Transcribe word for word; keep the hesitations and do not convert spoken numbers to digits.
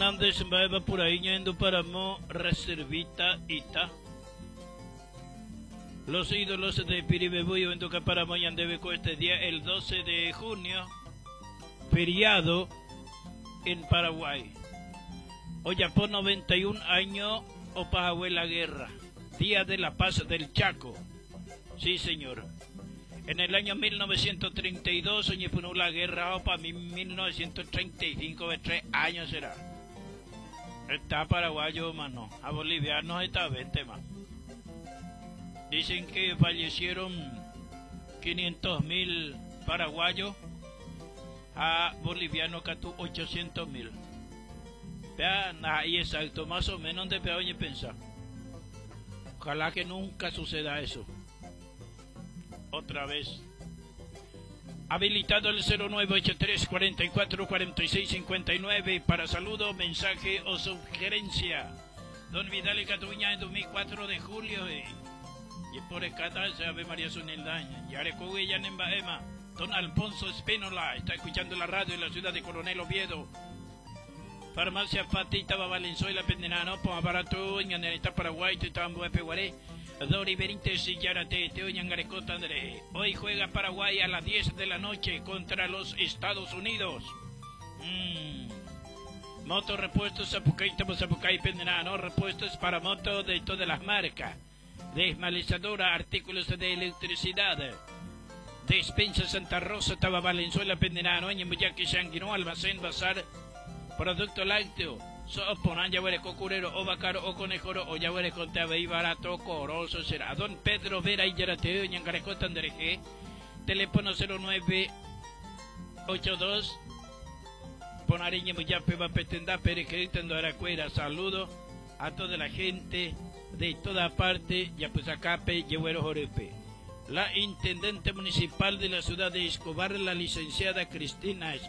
Hernández va por ahí yendo para Mo Reservita Ita. Los ídolos de Piribebuy en toca para Moyandebeco este día el doce de junio, feriado en Paraguay. Oyapó noventa y un años o Pajahué la guerra, día de la paz del Chaco. Sí, señor. En el año mil novecientos treinta y dos, Oñepunú la guerra, o para mil novecientos treinta y cinco, de tres años será. Está paraguayo, mano. A bolivianos está veinte más. Dicen que fallecieron quinientos mil paraguayos, a bolivianos catú ochocientos mil. Vean, ahí exacto, más o menos de peor pensar. Ojalá que nunca suceda eso. Otra vez. Habilitado el cero nueve ocho tres, cuatro cuatro, cuatro seis cinco nueve para saludo, mensaje o sugerencia. Don Vidal y Catuña en dos mil cuatro de julio. Y, y por escatarse Ave María Soneldaña. Y Arecoguilla en Baema. Don Alfonso Espínola está escuchando la radio en la ciudad de Coronel Oviedo. Farmacia Fatita Valenzuela Pendenano, Aparato, Ñanerita Paraguay, Tutambo Epeguaré. Dori Benítez y Yarate, Teo Ñangarecota André. Hoy juega Paraguay a las diez de la noche contra los Estados Unidos. Mm. Moto repuestos Zapucay, Tamozapucay, Pendenano, repuestos para moto de todas las marcas. Desmalizadora, artículos de electricidad. Despensa Santa Rosa, Taba Valenzuela, Pendenano, Ñemuyaki, Sanguinó, Almacén, Bazar, Producto Lácteo. So ponan yahuere cocurero o bacaro o conejoro o yahuere contaba y barato coroso será. Don Pedro Vera y Yarateo Ñangarecota Andereje. Teléfono cero nueve ocho dos. Ponariña Muyape va petenda perequeritando Aracuera. Saludo a toda la gente de toda parte. Yapuzacape, Yahuero Jorepe. La intendente municipal de la ciudad de Escobar, la licenciada Cristina